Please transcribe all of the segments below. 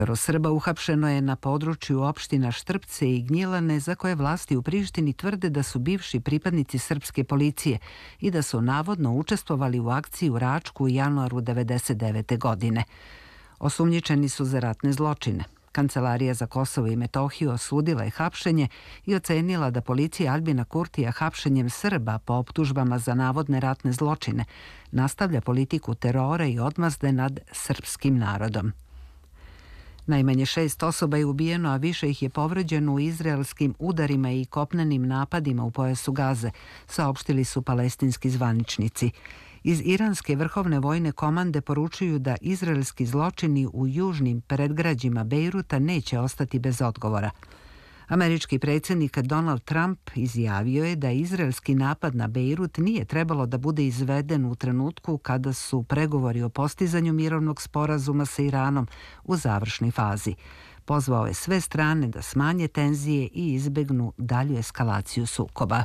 Srba uhapšeno je na području opština Štrpce i Gnjilane, za koje vlasti u Prištini tvrde da su bivši pripadnici srpske policije i da su navodno učestvovali u akciji u Račku u januaru 1999. godine. Osumnjičeni su za ratne zločine. Kancelarija za Kosovo i Metohiju osudila je hapšenje i ocenila da policija Aljbina Kurtija hapšenjem Srba po optužbama za navodne ratne zločine nastavlja politiku terora i odmazde nad srpskim narodom. Najmanje 6 osoba je ubijeno, a više ih je povređeno u izraelskim udarima i kopnenim napadima u pojasu Gaze, saopštili su palestinski zvaničnici. Iz iranske vrhovne vojne komande poručuju da izraelski zločini u južnim predgrađima Bejruta neće ostati bez odgovora. Američki predsjednik Donald Trump izjavio je da izraelski napad na Bejrut nije trebalo da bude izveden u trenutku kada su pregovori o postizanju mirovnog sporazuma sa Iranom u završnoj fazi. Pozvao je sve strane da smanje tenzije i izbegnu dalju eskalaciju sukoba.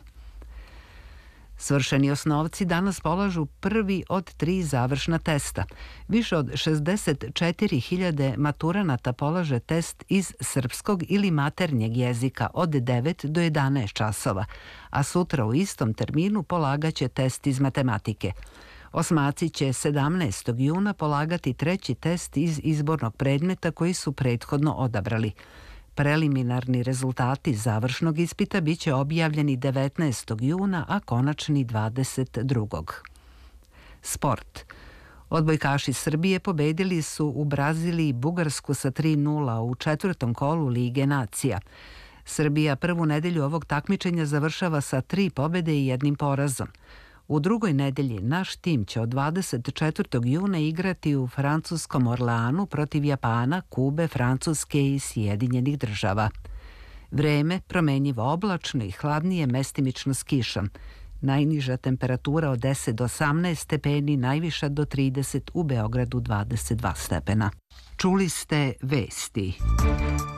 Svršeni osnovci danas polažu prvi od 3 završna testa. Više od 64.000 maturanata polaže test iz srpskog ili maternjeg jezika od 9 do 11 časova, a sutra u istom terminu polagaće test iz matematike. Osmaci će 17. juna polagati treći test iz izbornog predmeta koji su prethodno odabrali. Preliminarni rezultati završnog ispita biće objavljeni 19. juna, a konačni 22. Sport. Odbojkaši Srbije pobedili su u Braziliji Bugarsku sa 3:0 u 4. kolu Lige nacija. Srbija prvu nedelju ovog takmičenja završava sa 3 pobede i 1 porazom. U drugoj nedelji naš tim će od 24. juna igrati u francuskom Orleanu protiv Japana, Kube, Francuske i Sjedinjenih Država. Vreme promenjivo oblačno i hladnije, mestimično s kišom. Najniža temperatura od 10 do 18 stepeni, najviša do 30, u Beogradu 22 stepena. Čuli ste vesti.